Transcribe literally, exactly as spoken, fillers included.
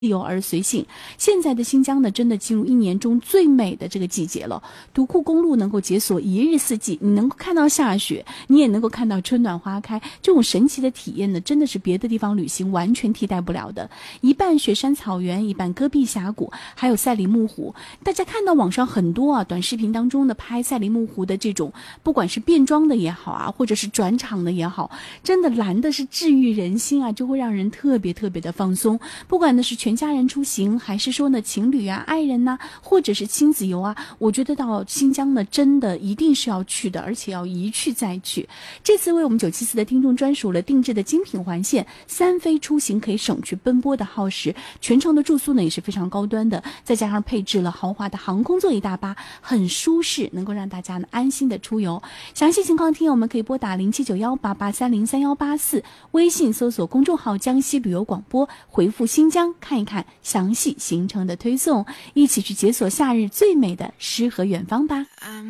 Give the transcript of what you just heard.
自由而随性。现在的新疆呢，真的进入一年中最美的这个季节了。独库公路能够解锁一日四季，你能够看到下雪，你也能够看到春暖花开，这种神奇的体验呢，真的是别的地方旅行完全替代不了的。一半雪山草原，一半戈壁峡谷，还有赛里木湖。大家看到网上很多啊短视频当中的拍赛里木湖的这种，不管是变装的也好啊，或者是转场的也好，真的蓝的是治愈人心啊，就会让人特别特别的放松。不管呢是全家人出行，还是说呢情侣啊、爱人呐、啊，或者是亲子游啊，我觉得到新疆呢真的一定是要去的，而且要一去再去。这次为我们九七四的听众专属了定制的精品环线，三飞出行可以省去奔波的耗时，全程的住宿呢也是非常高端的，再加上配置了豪华的航空座椅大巴，很舒适，能够让大家呢安心的出游。详细情况听友们可以拨打零七九幺八八三零三幺八四，微信搜索公众号江西旅游广播，回复新疆看一看详细行程的推送，一起去解锁夏日最美的诗和远方吧。